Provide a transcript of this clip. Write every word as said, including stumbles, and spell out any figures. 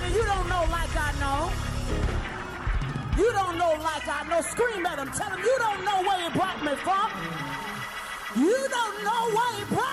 Daddy, you don't know like I know. You don't know like I know. Scream at him. Tell him you don't know where he brought me from. You don't know where he brought